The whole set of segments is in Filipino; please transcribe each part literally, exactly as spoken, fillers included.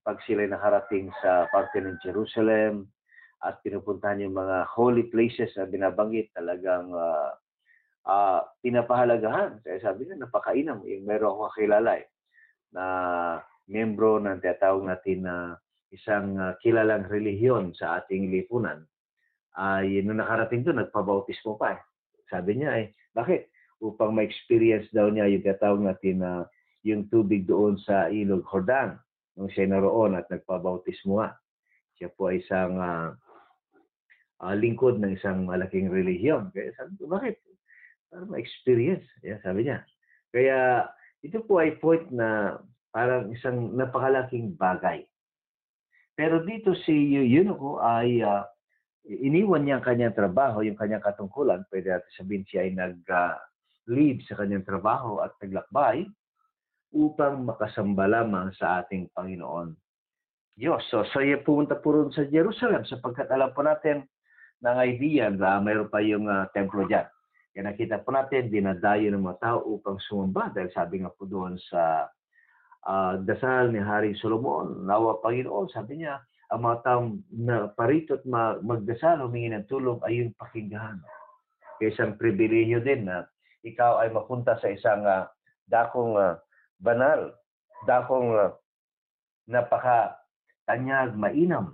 pag sila nakarating sa parte ng Jerusalem at pinupuntahan yung mga holy places na binabanggit, talagang uh, uh, pinapahalagahan. Kaya sabi niya, napakainam. Yung meron akong kakilala eh, na membro ng tinatawag natin na isang uh, kilalang relihiyon sa ating lipunan. Ay uh, nung nakarating doon, nagpabautismo pa eh. Sabi niya eh, bakit? Upang ma-experience daw niya yung tinatawag natin na uh, yung tubig doon sa Ilog Jordan nung siya naroon at nagpabautismo nga. Siya po ay isang uh, uh, lingkod ng isang malaking relihiyon. Kaya sabi ko, bakit? Para ma-experience. Yan, sabi niya. Kaya ito po ay point na parang isang napakalaking bagay. Pero dito si Eunuco ay uh, iniwan niya ang kanyang trabaho, yung kanyang katungkulan. Pwede natin sabihin siya ay nag-leave uh, sa kanyang trabaho at naglakbay upang makasamba lamang sa ating Panginoon Diyos. So, so siya pumunta po rin sa Jerusalem sapagkat alam po natin ng idea na mayroon pa yung uh, templo dyan. Kaya nakita po natin, dinadayo ng mga tao upang sumamba dahil sabi nga po doon sa uh, dasal ni Hari Solomon, nawa Panginoon, sabi niya, ang mga taong na parito at magdasal, humingi ng tulong ay yung pakinggan. Kaya isang pribilehiyo din na ikaw ay mapunta sa isang uh, dakong uh, banal, dakong uh, napaka-tanyag, mainam.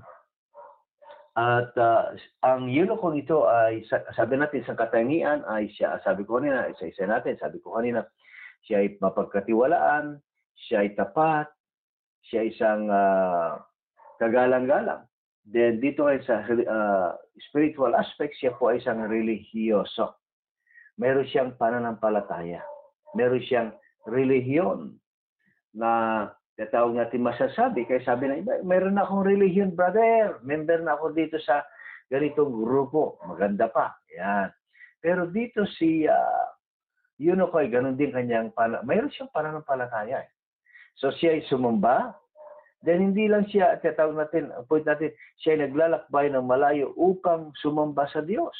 At uh, ang eunuco ito ay, sabi natin, sa katangian ay siya, sabi ko kanina, isa-isa natin, sabi ko kanina, siya ay mapagkatiwalaan, siya ay tapat, siya ay isang uh, kagalang-galang. Then dito ay sa uh, spiritual aspect, siya po ay isang religyoso. Meron siyang pananampalataya. Meron siyang relihiyon na tatawag natin masasabi. Kaya sabi na iba, mayroon na akong relihiyon, brother. Member na ako dito sa ganitong grupo. Maganda pa. Yan. Pero dito si uh, Eunuco ay ganun din kanyang, mayroon siyang pananampalataya. Eh. So siya ay sumamba. Then hindi lang siya, tatawag natin, point natin, siya ay naglalakbay ng malayo upang sumamba sa Diyos.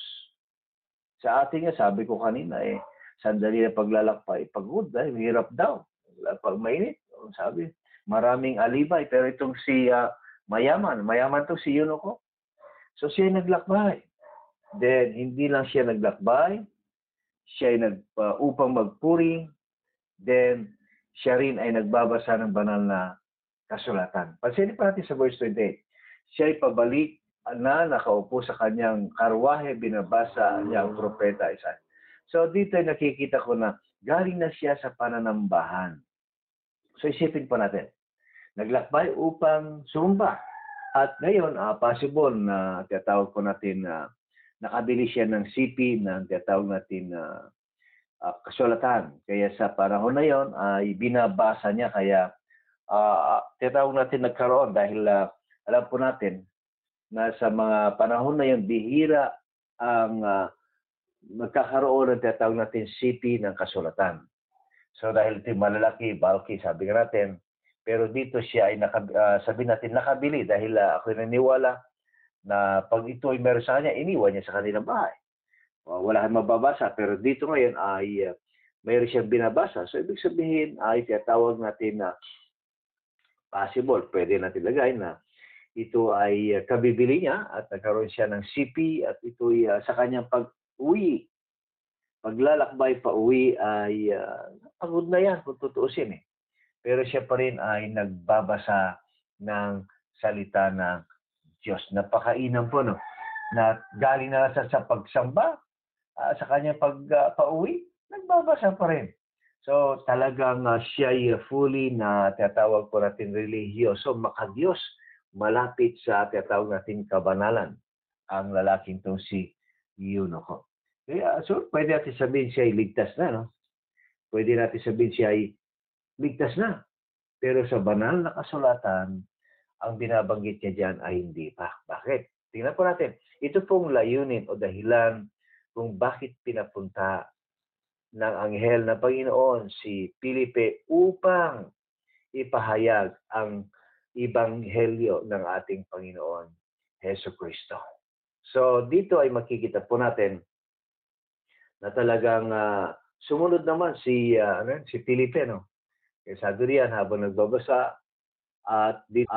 Sa atin nga, sabi ko kanina eh, sandali na paglalakbay, pagod dahil hirap daw. Pag mainit, sabi, maraming alibay. Pero itong si uh, mayaman, mayaman to si Eunuco. So siya ay naglakbay. Then, hindi lang siya naglakbay, siya ay nag, uh, upang magpuri. Then, siya rin ay nagbabasa ng banal na kasulatan. Pansinin pa natin sa verse twenty-eight. Siya ay pabalik na nakaupo sa kanyang karwahe, binabasa niya ang propeta Isaiah. So dito ay nakikita ko na galing na siya sa pananambahan. So isipin pa natin, naglakbay upang sumamba. At ngayon, uh, possible na tinatawag po natin na uh, nakabili siya ng C P na tinatawag natin na uh, uh, kasulatan. Kaya sa panahon na yon ay uh, binabasa niya. Kaya uh, tinatawag natin nagkaroon dahil uh, alam po natin na sa mga panahon na yon bihira ang uh, magkakaroon ng tinatawag natin C P ng kasulatan. So dahil ito malalaki, bulky, sabi natin, pero dito siya ay naka, uh, sabi natin nakabili dahil uh, ako naniniwala na pag ito ay meron sa kanya, iniwan niya sa kanilang bahay. Uh, wala kang mababasa, pero dito ngayon ay uh, mayroon siyang binabasa. So ibig sabihin ay tinatawag natin na possible, pwede natin lagay na ito ay uh, kabibili niya at nagkaroon siya ng C P at ito ay uh, sa kanyang pag-uwi. Paglalakbay pa uwi ay uh, pagod na yan kung tutuusin eh. Pero siya pa rin ay nagbabasa ng salita ng Diyos. Napakainam po no. Na galing na sa, sa pagsamba, uh, sa kanyang pag uh, pauwi, nagbabasa pa rin. So talagang uh, siya ay fully na tinatawag po natin religyoso, makadiyos, malapit sa tinatawag natin kabanalan ang lalaking itong si Eunuco. Kaya so pwede natin sabihin siya ay ligtas na, no? Pwede natin sabihin siya ay ligtas na. Pero sa banal na kasulatan, ang binabanggit niya dyan ay hindi pa. Bakit? Tingnan po natin. Ito pong layunin o dahilan kung bakit pinapunta ng anghel na Panginoon si Felipe upang ipahayag ang Ebanghelyo ng ating Panginoon Hesus Kristo. So dito ay makikita po natin na talagang uh, sumunod naman si uh, ano, si Felipe, no? Kaya sabi riyan habang nagbabasa at dito